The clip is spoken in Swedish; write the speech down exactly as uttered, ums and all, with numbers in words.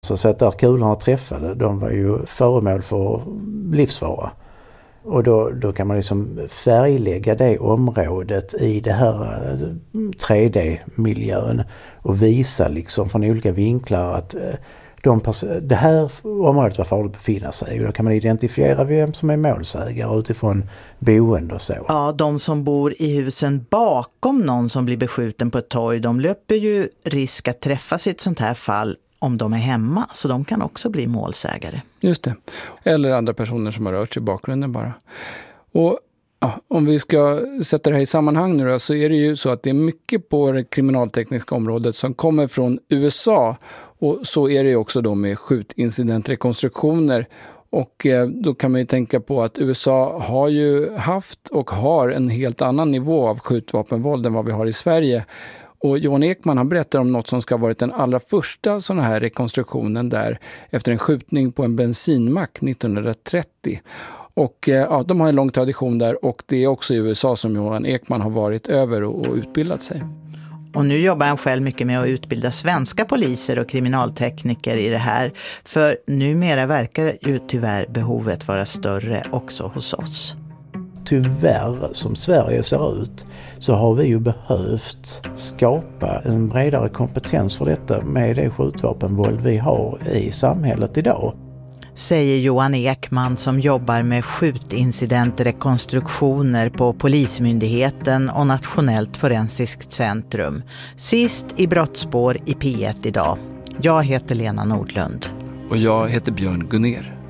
Så att där kulorna träffade, de var ju föremål för livsfara. Och då, då kan man liksom färglägga det området i det här tre D-miljön och visa liksom från olika vinklar att de pers- det här området var farligt att befinna sig. Och då kan man identifiera vem som är målsägare utifrån boende och så. Ja, de som bor i husen bakom någon som blir beskjuten på ett torg, de löper ju risk att träffas i ett sånt här fall om de är hemma, så de kan också bli målsägare. Just det. Eller andra personer som har rört sig i bakgrunden bara. Och ja, om vi ska sätta det här i sammanhang nu då, så är det ju så att det är mycket på det kriminaltekniska området som kommer från U S A. Och så är det ju också då med skjutincidentrekonstruktioner. Och eh, då kan man ju tänka på att U S A har ju haft och har en helt annan nivå av skjutvapenvåld än vad vi har i Sverige. Och Johan Ekman, han berättar om något som ska ha varit den allra första sån här rekonstruktionen där efter en skjutning på en bensinmack nittonhundratrettio. Och ja, de har en lång tradition där, och det är också i U S A som Johan Ekman har varit över och, och utbildat sig. Och nu jobbar han själv mycket med att utbilda svenska poliser och kriminaltekniker i det här. För numera verkar ju tyvärr behovet vara större också hos oss. Tyvärr, som Sverige ser ut, så har vi ju behövt skapa en bredare kompetens för detta med det skjutvapenvåld vi har i samhället idag. Säger Johan Ekman som jobbar med skjutincidentrekonstruktioner på Polismyndigheten och Nationellt forensiskt centrum. Sist i Brottsspår i P ett idag. Jag heter Lena Nordlund. Och jag heter Björn Gunner.